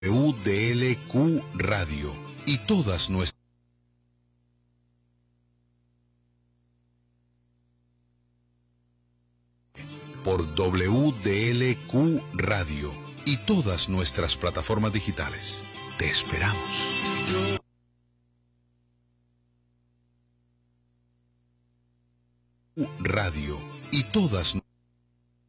WDLQ Radio y todas nuestras por WDLQ Radio y todas nuestras plataformas digitales. Te esperamos. Radio y todas